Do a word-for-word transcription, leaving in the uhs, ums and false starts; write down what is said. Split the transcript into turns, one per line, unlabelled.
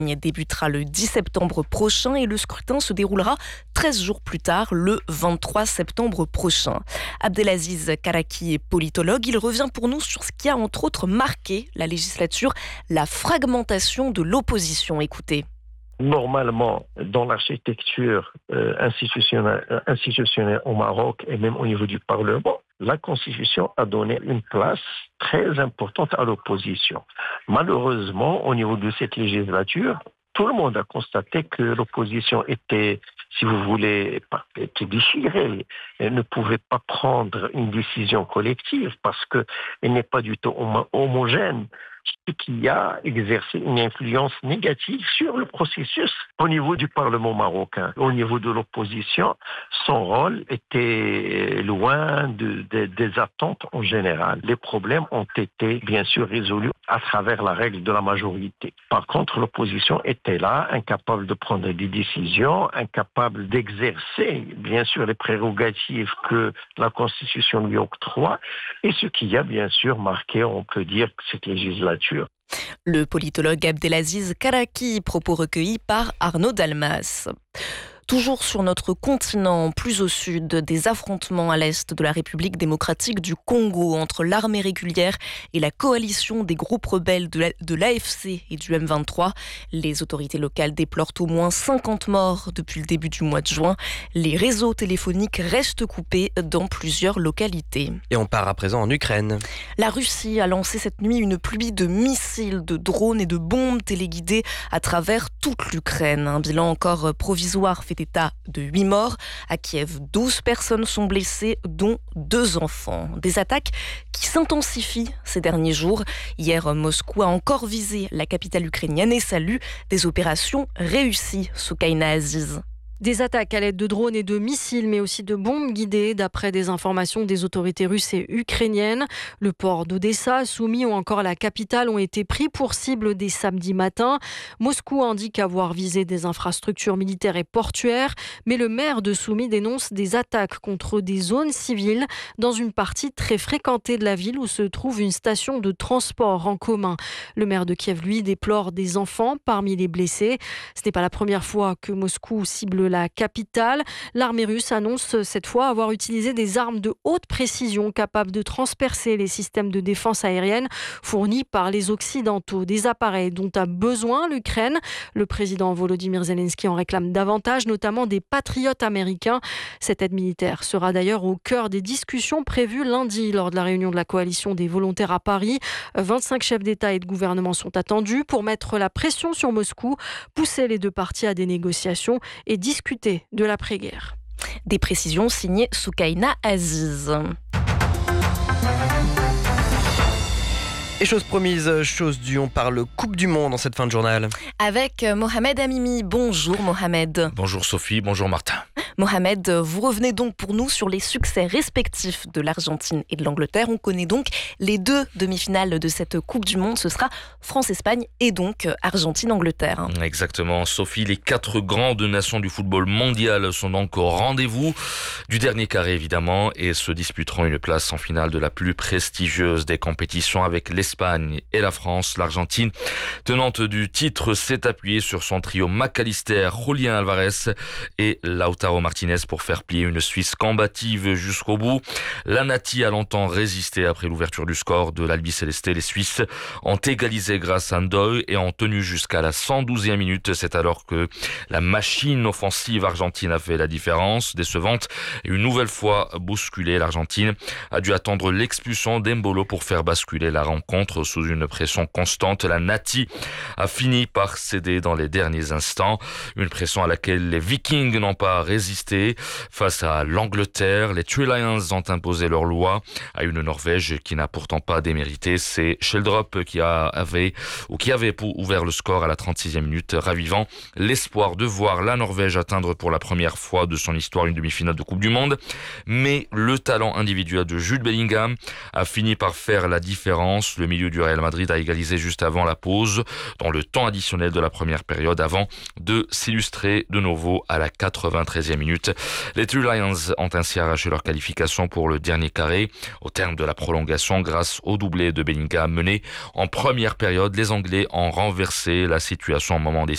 débutera le dix septembre prochain et le scrutin se déroulera treize jours plus tard, le vingt-trois septembre prochain. Abdelaziz Karaki est politologue. Il revient pour nous sur ce qui a entre autres marqué la législature, la fragmentation de l'opposition. Écoutez.
Normalement, dans l'architecture euh, institutionnelle, euh, institutionnelle au Maroc et même au niveau du Parlement, la Constitution a donné une place très importante à l'opposition. Malheureusement, au niveau de cette législature, tout le monde a constaté que l'opposition était, si vous voulez, était déchirée. Elle ne pouvait pas prendre une décision collective parce qu'elle n'est pas du tout homo- homogène. Ce qui a exercé une influence négative sur le processus au niveau du Parlement marocain. Au niveau de l'opposition, son rôle était loin de, de, des attentes en général. Les problèmes ont été bien sûr résolus à travers la règle de la majorité. Par contre, l'opposition était là, incapable de prendre des décisions, incapable d'exercer bien sûr les prérogatives que la Constitution lui octroie, et ce qui a bien sûr marqué, on peut dire, cette législature.
Le politologue Abdelaziz Karaki, propos recueillis par Arnaud Dalmas. Toujours sur notre continent, plus au sud, des affrontements à l'est de la République démocratique du Congo entre l'armée régulière et la coalition des groupes rebelles de l'A F C et du M vingt-trois. Les autorités locales déplorent au moins cinquante morts depuis le début du mois de juin. Les réseaux téléphoniques restent coupés dans plusieurs localités.
Et on part à présent en Ukraine.
La Russie a lancé cette nuit une pluie de missiles, de drones et de bombes téléguidées à travers toute l'Ukraine. Un bilan encore provisoire fait état de huit morts. À Kiev, douze personnes sont blessées, dont deux enfants. Des attaques qui s'intensifient ces derniers jours. Hier, Moscou a encore visé la capitale ukrainienne et salue des opérations réussies. Soukaina Aziz.
Des attaques à l'aide de drones et de missiles, mais aussi de bombes guidées, d'après des informations des autorités russes et ukrainiennes. Le port d'Odessa, Soumy ou encore la capitale ont été pris pour cible dès samedi matin. Moscou indique avoir visé des infrastructures militaires et portuaires, mais le maire de Soumy dénonce des attaques contre des zones civiles dans une partie très fréquentée de la ville où se trouve une station de transport en commun. Le maire de Kiev, lui, déplore des enfants parmi les blessés. Ce n'est pas la première fois que Moscou cible la capitale. L'armée russe annonce cette fois avoir utilisé des armes de haute précision capables de transpercer les systèmes de défense aérienne fournis par les Occidentaux. Des appareils dont a besoin l'Ukraine. Le président Volodymyr Zelensky en réclame davantage, notamment des patriotes américains. Cette aide militaire sera d'ailleurs au cœur des discussions prévues lundi lors de la réunion de la coalition des volontaires à Paris. vingt-cinq chefs d'État et de gouvernement sont attendus pour mettre la pression sur Moscou, pousser les deux parties à des négociations et discuter de l'après-guerre.
Des précisions signées Soukaina Aziz.
Et chose promise, chose due, on parle Coupe du Monde en cette fin de journal.
Avec Mohamed Amimi. Bonjour Mohamed.
Bonjour Sophie, bonjour Martin.
Mohamed, vous revenez donc pour nous sur les succès respectifs de l'Argentine et de l'Angleterre. On connaît donc les deux demi-finales de cette Coupe du Monde. Ce sera France-Espagne et donc Argentine-Angleterre.
Exactement, Sophie. Les quatre grandes nations du football mondial sont donc au rendez-vous du dernier carré, évidemment, et se disputeront une place en finale de la plus prestigieuse des compétitions avec l'Espagne et la France. L'Argentine, tenante du titre, s'est appuyée sur son trio McAllister, Julián Álvarez et Lautaro Martinez pour faire plier une Suisse combative jusqu'au bout. La Nati a longtemps résisté après l'ouverture du score de l'Albi Céleste. Les Suisses ont égalisé grâce à Ndoye et ont tenu jusqu'à la cent douzième minute. C'est alors que la machine offensive argentine a fait la différence. Décevante et une nouvelle fois bousculée, l'Argentine a dû attendre l'expulsion d'Embolo pour faire basculer la rencontre sous une pression constante. La Nati a fini par céder dans les derniers instants. Une pression à laquelle les Vikings n'ont pas résisté. Face à l'Angleterre, les Three Lions ont imposé leur loi à une Norvège qui n'a pourtant pas démérité. C'est Sheldrop qui a, avait, ou qui avait ouvert le score à la trente-sixième minute, ravivant l'espoir de voir la Norvège atteindre pour la première fois de son histoire une demi-finale de Coupe du Monde. Mais le talent individuel de Jude Bellingham a fini par faire la différence. Le milieu du Real Madrid a égalisé juste avant la pause, dans le temps additionnel de la première période, avant de s'illustrer de nouveau à la quatre-vingt-treizième minute. Les Three Lions ont ainsi arraché leur qualification pour le dernier carré. Au terme de la prolongation, grâce au doublé de Bellingham mené en première période, les Anglais ont renversé la situation au moment décisif